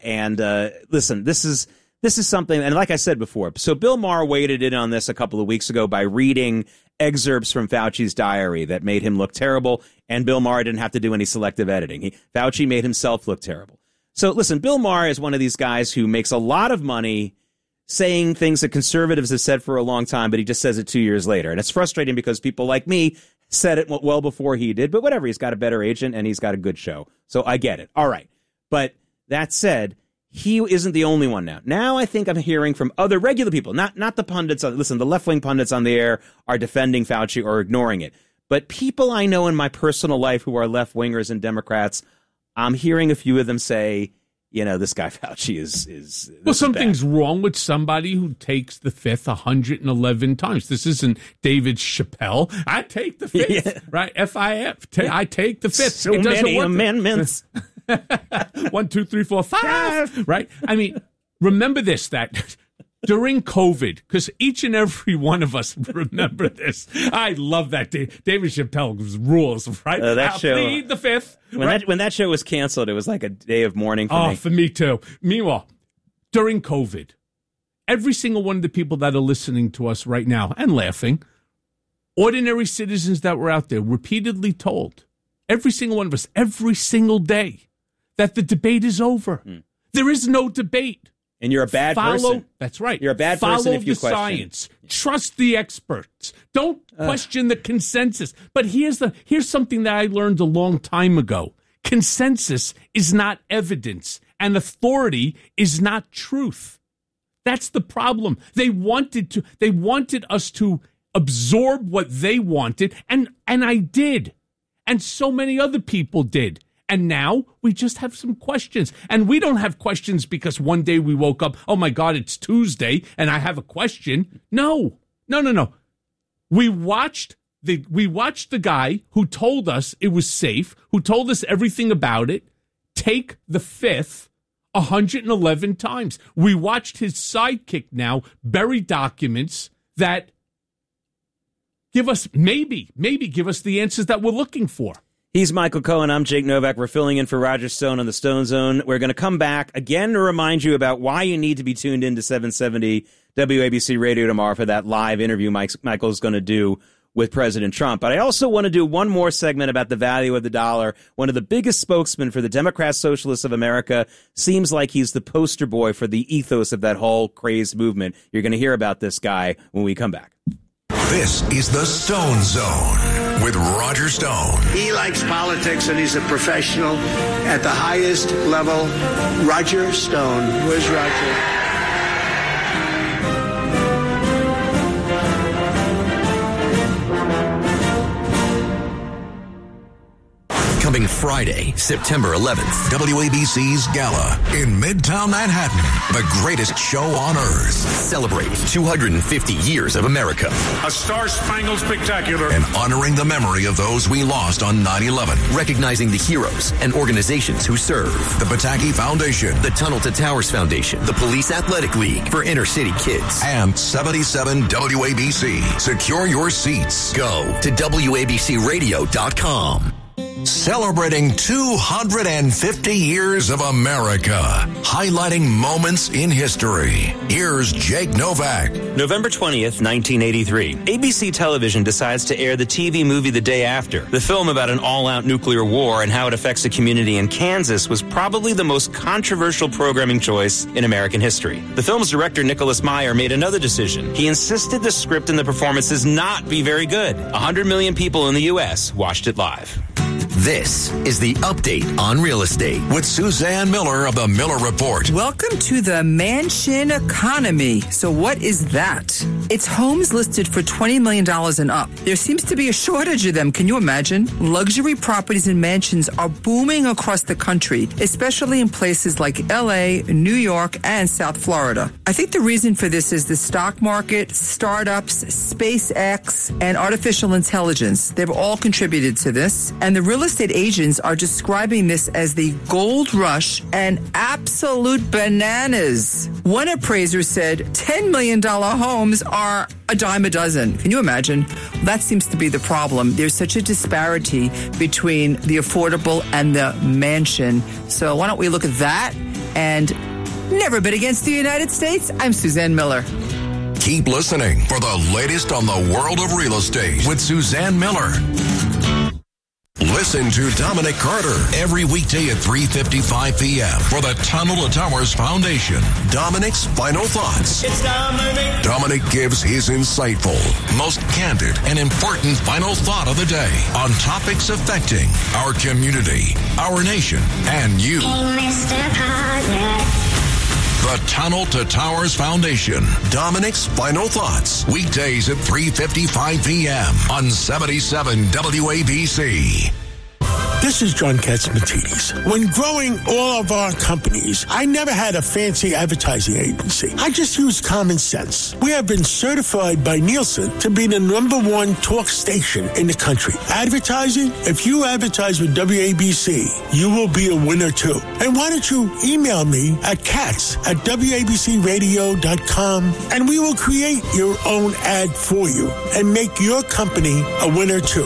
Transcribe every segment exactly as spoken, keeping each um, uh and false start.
And uh, listen, this is this is something, and like I said before, so Bill Maher waded in on this a couple of weeks ago by reading excerpts from Fauci's diary that made him look terrible, and Bill Maher didn't have to do any selective editing. He, Fauci made himself look terrible. So listen, Bill Maher is one of these guys who makes a lot of money saying things that conservatives have said for a long time, but he just says it two years later. And it's frustrating because people like me said it well before he did, but whatever, he's got a better agent and he's got a good show. So I get it. All right. But that said, he isn't the only one now. Now I think I'm hearing from other regular people, not not the pundits. Listen, the left-wing pundits on the air are defending Fauci or ignoring it. But people I know in my personal life who are left-wingers and Democrats, I'm hearing a few of them say, you know, this guy Fauci is is well. Something's wrong with somebody who takes the fifth one hundred eleven times. This isn't David Chappelle. I take the fifth, yeah. right? F I F. Ta- I take the fifth. So it many amendments. One, two, three, four, five. Right? I mean, remember this: that during COVID, because each and every one of us remember this. I love that. David Chappelle rules, right? Uh, that I'll show, plead the fifth. When, right? that, when that show was canceled, it was like a day of mourning for oh, me. Oh, for me too. Meanwhile, during COVID, every single one of the people that are listening to us right now and laughing, ordinary citizens that were out there repeatedly told, every single one of us, every single day, that the debate is over. Mm. There is no debate. And you're a bad Follow, person. That's right. You're a bad Follow person if you the question. Science. Trust the experts. Don't Ugh. question the consensus. But here's the here's something that I learned a long time ago. Consensus is not evidence, and authority is not truth. That's the problem. They wanted to they wanted us to absorb what they wanted, and and I did. And so many other people did. And now we just have some questions. And we don't have questions because one day we woke up, oh, my God, it's Tuesday, and I have a question. No, no, no, no. We watched the we watched the guy who told us it was safe, who told us everything about it, take the fifth one hundred eleven times. We watched his sidekick now bury documents that give us, maybe, maybe give us the answers that we're looking for. He's Michael Cohen. I'm Jake Novak. We're filling in for Roger Stone on the Stone Zone. We're going to come back again to remind you about why you need to be tuned in to seven seventy W A B C Radio tomorrow for that live interview Mike, Michael's going to do with President Trump. But I also want to do one more segment about the value of the dollar. One of the biggest spokesmen for the Democrat Socialists of America seems like he's the poster boy for the ethos of that whole crazed movement. You're going to hear about this guy when we come back. This is the Stone Zone with Roger Stone. He likes politics and he's a professional at the highest level. Roger Stone. Where's Roger? Coming Friday, September eleventh, W A B C's Gala in Midtown Manhattan. The greatest show on earth. Celebrate two hundred fifty years of America. A star-spangled spectacular. And honoring the memory of those we lost on nine eleven. Recognizing the heroes and organizations who serve. The Pataki Foundation. The Tunnel to Towers Foundation. The Police Athletic League for inner city kids. And seventy-seven W A B C. Secure your seats. Go to W A B C radio dot com. Celebrating two hundred fifty years of America. Highlighting moments in history. Here's Jake Novak. November twentieth, nineteen eighty-three. A B C Television decides to air the T V movie The Day After. The film about an all-out nuclear war and how it affects a community in Kansas was probably the most controversial programming choice in American history. The film's director, Nicholas Meyer, made another decision. He insisted the script and the performances not be very good. one hundred million people in the U S watched it live. This is the Update on Real Estate with Suzanne Miller of the Miller Report. Welcome to the mansion economy. So what is that? It's homes listed for twenty million dollars and up. There seems to be a shortage of them. Can you imagine? Luxury properties and mansions are booming across the country, especially in places like L A, New York, and South Florida. I think the reason for this is the stock market, startups, SpaceX, and artificial intelligence. They've all contributed to this. And the real estate agents are describing this as the gold rush and absolute bananas. One appraiser said ten million dollars homes are a dime a dozen. Can you imagine? That seems to be the problem. There's such a disparity between the affordable and the mansion. So why don't we look at that And never been against the United States. I'm Suzanne Miller. Keep listening for the latest on the world of real estate with Suzanne Miller. Listen to Dominic Carter every weekday at three fifty-five p.m. for the Tunnel to Towers Foundation. Dominic's Final Thoughts. It's Dominic. Dominic gives his insightful, most candid, and important final thought of the day on topics affecting our community, our nation, and you. Hey, Mister Carter. The Tunnel to Towers Foundation. Dominic's Final Thoughts. Weekdays at three fifty-five p.m. on seventy-seven W A B C. This is John Katzmatidis. When growing all of our companies, I never had a fancy advertising agency. I just used common sense. We have been certified by Nielsen to be the number one talk station in the country. Advertising? If you advertise with W A B C, you will be a winner too. And why don't you email me at katz at W A B C radio dot com and we will create your own ad for you and make your company a winner too.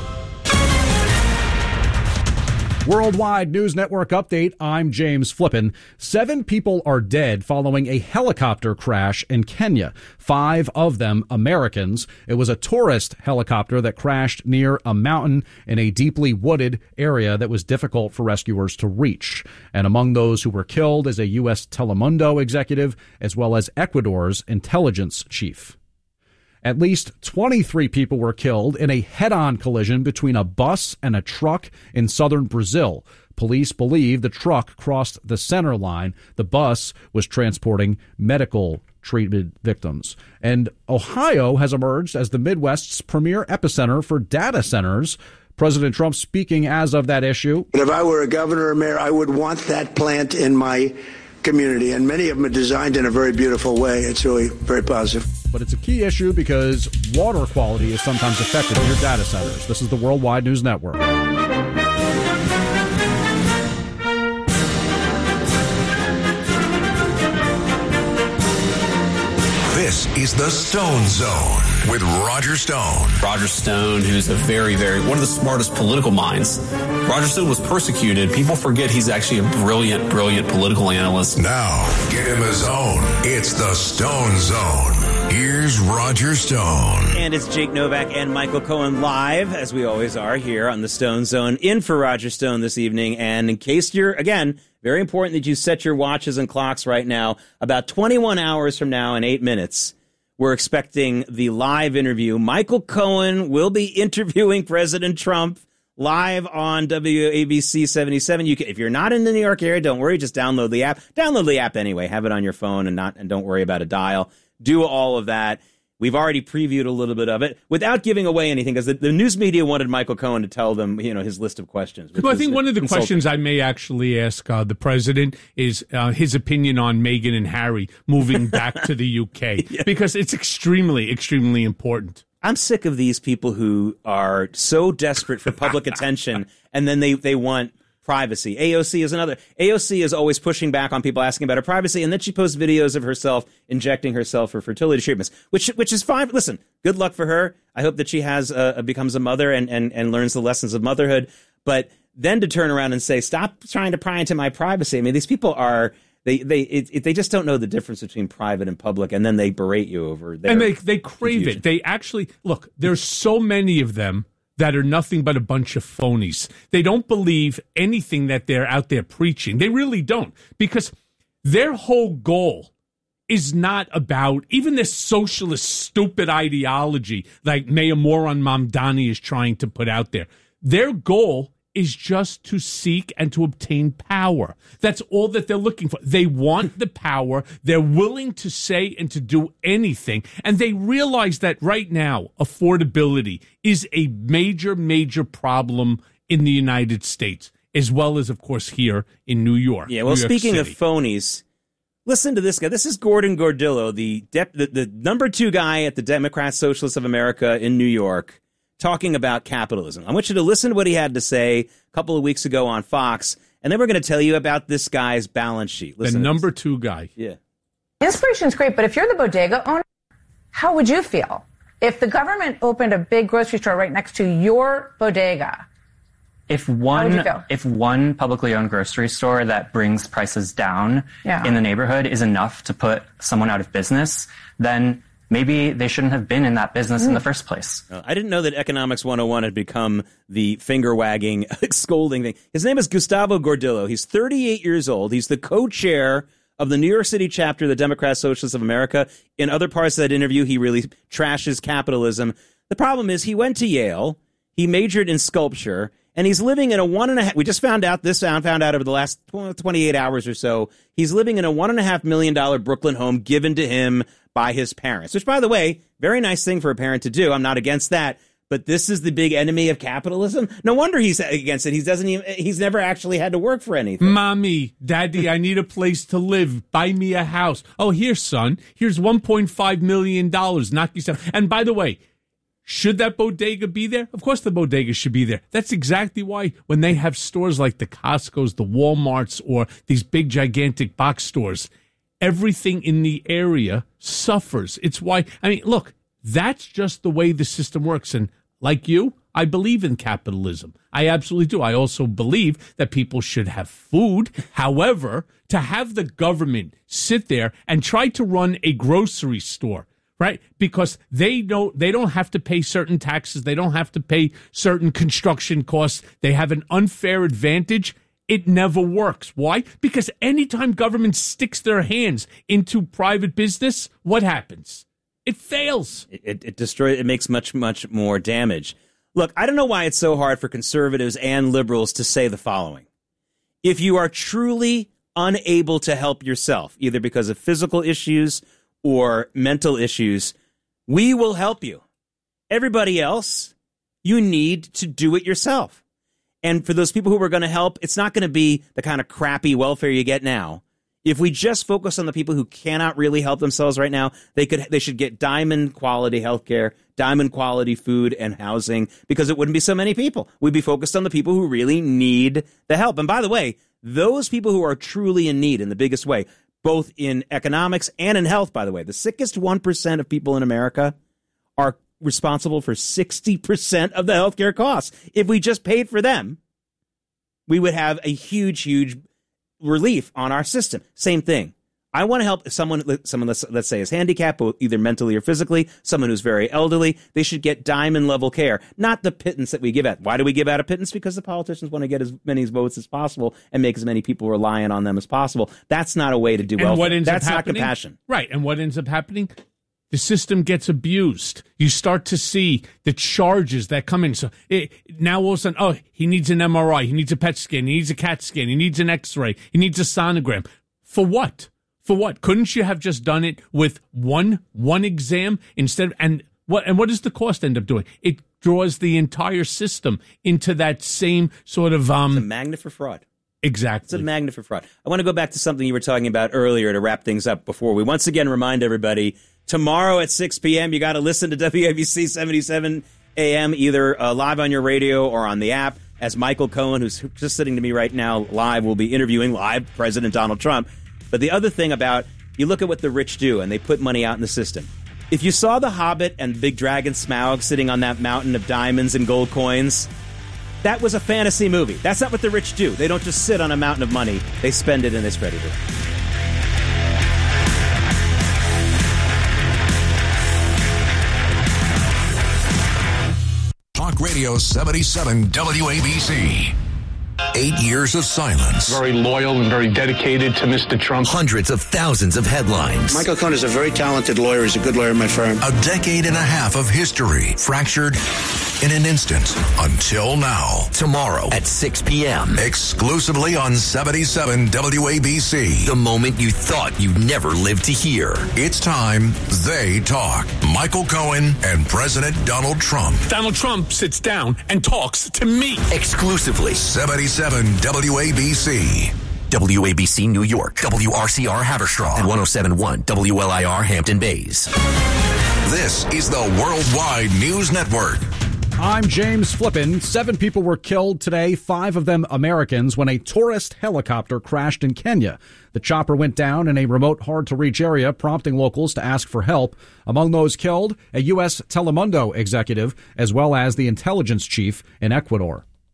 Worldwide News Network update. I'm James Flippin. Seven people are dead following a helicopter crash in Kenya. Five of them Americans. It was a tourist helicopter that crashed near a mountain in a deeply wooded area that was difficult for rescuers to reach. And among those who were killed is a U S Telemundo executive as well as Ecuador's intelligence chief. At least twenty-three people were killed in a head-on collision between a bus and a truck in southern Brazil. Police believe the truck crossed the center line. The bus was transporting medical treatment victims. And Ohio has emerged as the Midwest's premier epicenter for data centers. President Trump speaking as of that issue. If I were a governor or mayor, I would want that plant in my community, and many of them are designed in a very beautiful way. It's really very positive. But it's a key issue because water quality is sometimes affected in your data centers. This is the Worldwide News Network. This is the Stone Zone with Roger Stone. Roger Stone, who's a very, very, one of the smartest political minds. Roger Stone was persecuted. People forget he's actually a brilliant, brilliant political analyst. Now, get in the zone. It's the Stone Zone. Here's Roger Stone. And it's Jake Novak and Michael Cohen live, as we always are, here on the Stone Zone, in for Roger Stone this evening. And in case you're, again, very important that you set your watches and clocks right now. About twenty-one hours from now and eight minutes, we're expecting the live interview. Michael Cohen will be interviewing President Trump live on W A B C seventy-seven. You can, if you're not in the New York area, don't worry. Just download the app. Download the app anyway. Have it on your phone and not and don't worry about a dial. Do all of that. We've already previewed a little bit of it without giving away anything, because the, the news media wanted Michael Cohen to tell them, you know, his list of questions. Well, I think one of the insulting. questions I may actually ask uh, the president is uh, his opinion on Meghan and Harry moving back to the U K, yeah. because it's extremely, extremely important. I'm sick of these people who are so desperate for public attention, and then they, they want privacy. A O C is another. A O C is always pushing back on people asking about her privacy, and then she posts videos of herself injecting herself for fertility treatments, which which is fine. Listen, good luck for her. I hope that she has uh, becomes a mother and, and, and learns the lessons of motherhood. But then to turn around and say, stop trying to pry into my privacy. I mean, these people are... They they it, it, they just don't know the difference between private and public, and then they berate you over their And they, they crave confusion. it. They actually... Look, there's so many of them that are nothing but a bunch of phonies. They don't believe anything that they're out there preaching. They really don't, because their whole goal is not about even this socialist stupid ideology like Mayor Moran Mamdani is trying to put out there. Their goal is just to seek and to obtain power. That's all that they're looking for. They want the power. They're willing to say and to do anything. And they realize that right now, affordability is a major, major problem in the United States, as well as, of course, here in New York. Yeah, well, New York speaking City. of phonies, listen to this guy. This is Gordon Gordillo, the, dep- the the number two guy at the Democrats Socialists of America in New York, talking about capitalism. I want you to listen to what he had to say a couple of weeks ago on Fox, and then we're going to tell you about this guy's balance sheet. Listen the number two guy. Yeah. Inspiration's great, but if you're the bodega owner, how would you feel if the government opened a big grocery store right next to your bodega If How would one you feel? if one publicly owned grocery store that brings prices down Yeah. in the neighborhood is enough to put someone out of business, then maybe they shouldn't have been in that business Mm. in the first place. Uh, I didn't know that Economics one oh one had become the finger-wagging, scolding thing. His name is Gustavo Gordillo. He's thirty-eight years old. He's the co-chair of the New York City chapter of the Democrat Socialists of America. In other parts of that interview, he really trashes capitalism. The problem is he went to Yale, he majored in sculpture, and he's living in a one and a half, we just found out this, found out over the last twenty-eight hours or so, he's living in a one and a half million dollar Brooklyn home given to him by his parents, which, by the way, very nice thing for a parent to do. I'm not against that. But this is the big enemy of capitalism. No wonder he's against it. He doesn't even, he's never actually had to work for anything. Mommy, Daddy, I need a place to live. Buy me a house. Oh, here, son. Here's one point five million dollars. Knock yourself. And by the way, should that bodega be there? Of course the bodega should be there. That's exactly why when they have stores like the Costco's, the Walmarts, or these big gigantic box stores, everything in the area suffers. It's why, I mean, look, that's just the way the system works. And like you, I believe in capitalism. I absolutely do. I also believe that people should have food. However, to have the government sit there and try to run a grocery store, right? Because they don't, they don't have to pay certain taxes. They don't have to pay certain construction costs. They have an unfair advantage. It never works. Why? Because anytime government sticks their hands into private business, what happens? It fails. It, it, it destroys, it makes much, much more damage. Look, I don't know why it's so hard for conservatives and liberals to say the following. If you are truly unable to help yourself, either because of physical issues or mental issues, we will help you. Everybody else, you need to do it yourself. And for those people who are going to help, it's not going to be the kind of crappy welfare you get now. If we just focus on the people who cannot really help themselves right now, they could they should get diamond quality healthcare, diamond quality food and housing, because it wouldn't be so many people. We'd be focused on the people who really need the help. And by the way, those people who are truly in need in the biggest way, both in economics and in health, by the way, the sickest one percent of people in America are responsible for sixty percent of the healthcare costs. If we just paid for them, we would have a huge, huge relief on our system. Same thing. I want to help someone, someone let's, let's say is handicapped, either mentally or physically, someone who's very elderly. They should get diamond level care, not the pittance that we give out. Why do we give out a pittance? Because the politicians want to get as many votes as possible and make as many people relying on them as possible. That's not a way to do and welfare. What ends That's up not happening, compassion. Right. And what ends up happening? The system gets abused. You start to see the charges that come in. So it, now all of a sudden, oh, he needs an M R I, he needs a P E T scan, he needs a CAT scan, he needs an X-ray, he needs a sonogram. For what? For what? Couldn't you have just done it with one one exam instead? And what? And what does the cost end up doing? It draws the entire system into that same sort of um. It's a magnet for fraud. Exactly. It's a magnet for fraud. I want to go back to something you were talking about earlier to wrap things up before we once again remind everybody, tomorrow at six p.m., you got to listen to W A B C seventy-seven A M, either uh, live on your radio or on the app, as Michael Cohen, who's just sitting to me right now live, will be interviewing live President Donald Trump. But the other thing about, you look at what the rich do, and they put money out in the system. If you saw The Hobbit and Big Dragon Smaug sitting on that mountain of diamonds and gold coins, that was a fantasy movie. That's not what the rich do. They don't just sit on a mountain of money. They spend it and they spread it around. Talk Radio seventy-seven W A B C. Eight years of silence. Very loyal and very dedicated to Mister Trump. Hundreds of thousands of headlines. Michael Cohen is a very talented lawyer. He's a good lawyer in my firm. A decade and a half of history fractured in an instant until now. Tomorrow at six p.m. Exclusively on seventy-seven W A B C. The moment you thought you'd never live to hear. It's time they talk. Michael Cohen and President Donald Trump. Donald Trump sits down and talks to me. Exclusively. seventy-seven W A B C. W A B C New York. W R C R Haverstraw. And one oh seven point one W L I R Hampton Bays. This is the Worldwide News Network. I'm James Flippin. Seven people were killed today, five of them Americans, when a tourist helicopter crashed in Kenya. The chopper went down in a remote, hard-to-reach area, prompting locals to ask for help. Among those killed, a U S Telemundo executive, as well as the intelligence chief in Ecuador.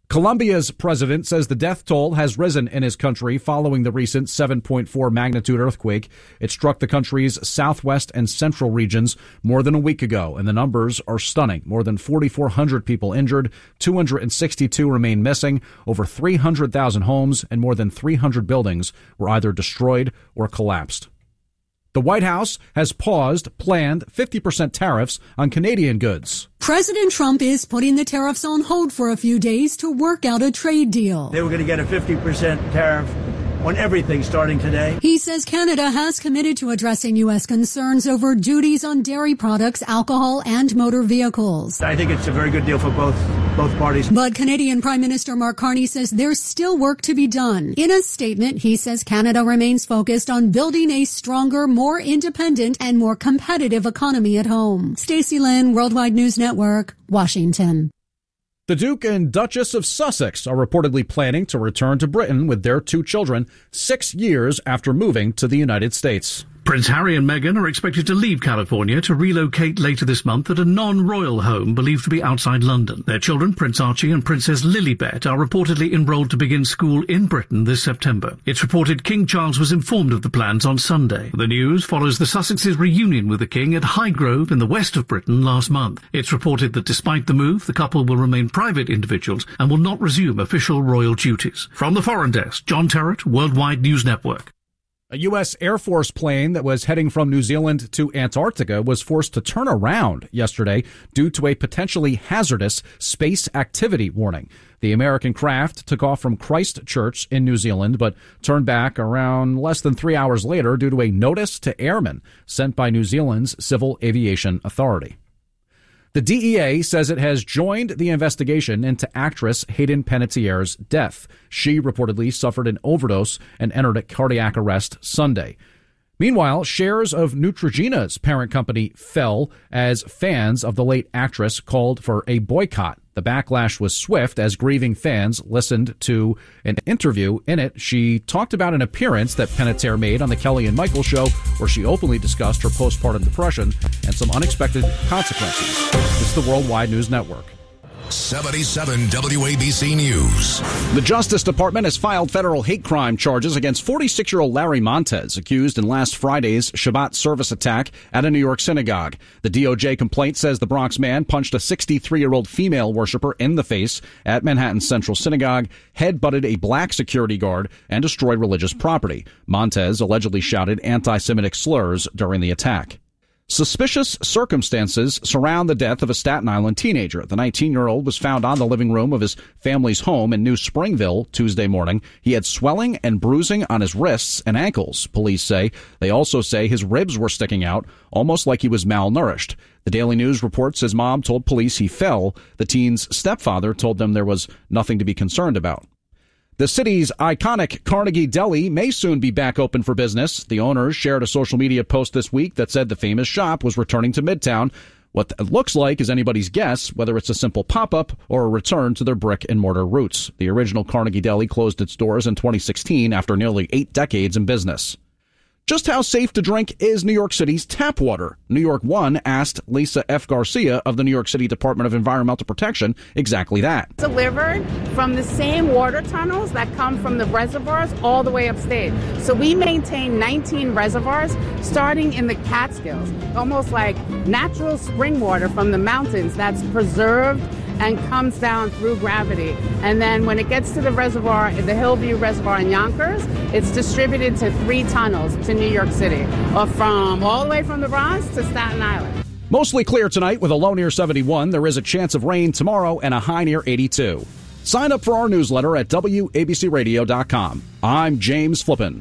Colombia's president says the death toll has risen in his country following the recent seven point four magnitude earthquake. It struck the country's southwest and central regions more than a week ago, and the numbers are stunning. More than forty-four hundred people injured, two hundred sixty-two remain missing, over three hundred thousand homes and more than three hundred buildings were either destroyed or collapsed. The White House has paused planned fifty percent tariffs on Canadian goods. President Trump is putting the tariffs on hold for a few days to work out a trade deal. They were going to get a fifty percent tariff on everything starting today. He says Canada has committed to addressing U S concerns over duties on dairy products, alcohol, and motor vehicles. I think it's a very good deal for both both parties. But Canadian Prime Minister Mark Carney says there's still work to be done. In a statement, he says Canada remains focused on building a stronger, more independent, and more competitive economy at home. Stacey Lynn, Worldwide News Network, Washington. The Duke and Duchess of Sussex are reportedly planning to return to Britain with their two children six years after moving to the United States. Prince Harry and Meghan are expected to leave California to relocate later this month at a non-royal home believed to be outside London. Their children, Prince Archie and Princess Lilibet, are reportedly enrolled to begin school in Britain this September. It's reported King Charles was informed of the plans on Sunday. The news follows the Sussexes' reunion with the King at Highgrove in the west of Britain last month. It's reported that despite the move, the couple will remain private individuals and will not resume official royal duties. From the Foreign Desk, John Terrett, Worldwide News Network. A U S Air Force plane that was heading from New Zealand to Antarctica was forced to turn around yesterday due to a potentially hazardous space activity warning. The American craft took off from Christchurch in New Zealand, but turned back around less than three hours later due to a notice to airmen sent by New Zealand's Civil Aviation Authority. The D E A says it has joined the investigation into actress Hayden Panettiere's death. She reportedly suffered an overdose and entered a cardiac arrest Sunday. Meanwhile, shares of Neutrogena's parent company fell as fans of the late actress called for a boycott. The backlash was swift as grieving fans listened to an interview. In it, she talked about an appearance that Panettiere made on the Kelly and Michael show where she openly discussed her postpartum depression and some unexpected consequences. This is the Worldwide News Network. seventy-seven W A B C News. The Justice Department has filed federal hate crime charges against forty-six-year-old Larry Montez, accused in last Friday's Shabbat service attack at a New York synagogue. The D O J complaint says the Bronx man punched a sixty-three-year-old female worshiper in the face at Manhattan's Central Synagogue, head-butted a black security guard, and destroyed religious property. Montez allegedly shouted anti-Semitic slurs during the attack. Suspicious circumstances surround the death of a Staten Island teenager. The nineteen-year-old was found on the living room of his family's home in New Springville Tuesday morning. He had swelling and bruising on his wrists and ankles, police say. They also say his ribs were sticking out, almost like he was malnourished. The Daily News reports his mom told police he fell. The teen's stepfather told them there was nothing to be concerned about. The city's iconic Carnegie Deli may soon be back open for business. The owners shared a social media post this week that said the famous shop was returning to Midtown. What it looks like is anybody's guess, whether it's a simple pop-up or a return to their brick-and-mortar roots. The original Carnegie Deli closed its doors in twenty sixteen after nearly eight decades in business. Just how safe to drink is New York City's tap water? New York One asked Lisa F. Garcia of the New York City Department of Environmental Protection exactly that. Delivered from the same water tunnels that come from the reservoirs all the way upstate. So we maintain nineteen reservoirs starting in the Catskills, almost like natural spring water from the mountains that's preserved and comes down through gravity. And then when it gets to the reservoir, the Hillview Reservoir in Yonkers, it's distributed to three tunnels to New York City, or from all the way from the Bronx to Staten Island. Mostly clear tonight with a low near seventy-one. There is a chance of rain tomorrow and a high near eighty-two. Sign up for our newsletter at W A B C radio dot com. I'm James Flippin.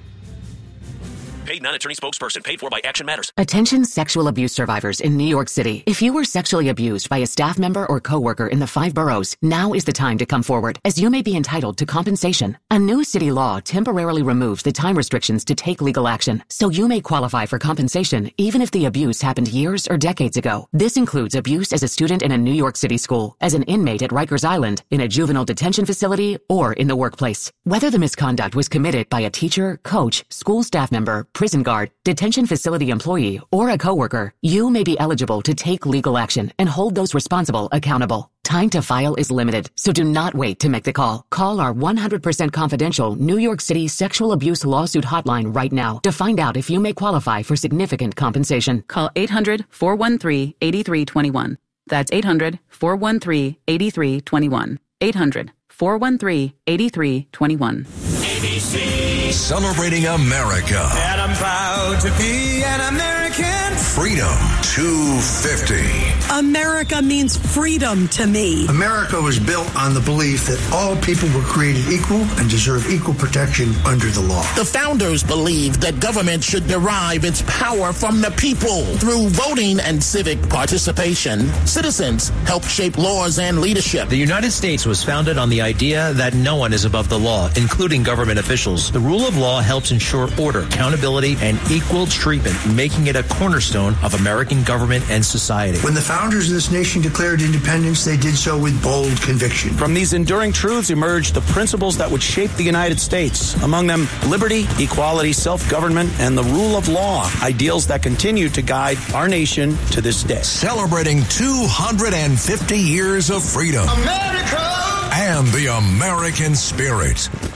Paid non-attorney spokesperson paid for by Action Matters. Attention sexual abuse survivors in New York City. If you were sexually abused by a staff member or coworker in the five boroughs, now is the time to come forward, as you may be entitled to compensation. A new city law temporarily removes the time restrictions to take legal action, so you may qualify for compensation even if the abuse happened years or decades ago. This includes abuse as a student in a New York City school, as an inmate at Rikers Island, in a juvenile detention facility, or in the workplace. Whether the misconduct was committed by a teacher, coach, school staff member, prison guard, detention facility employee, or a coworker, you may be eligible to take legal action and hold those responsible accountable. Time to file is limited, so do not wait to make the call. Call our one hundred percent confidential New York City sexual abuse lawsuit hotline right now to find out if you may qualify for significant compensation. Call eight hundred, four one three, eight three two one. That's eight hundred, four one three, eight three two one. eight hundred, four one three, eight three two one. A B C. Celebrating America. And I'm proud to be an American. Freedom two fifty. America means freedom to me. America was built on the belief that all people were created equal and deserve equal protection under the law. The founders believed that government should derive its power from the people. Through voting and civic participation, citizens help shape laws and leadership. The United States was founded on the idea that no one is above the law, including government officials. The rule of law helps ensure order, accountability, and equal treatment, making it a cornerstone of American government and society. When the founders of this nation declared independence, they did so with bold conviction. From these enduring truths emerged the principles that would shape the United States. Among them, liberty, equality, self-government, and the rule of law, ideals that continue to guide our nation to this day. Celebrating two hundred fifty years of freedom. America! And the American spirit.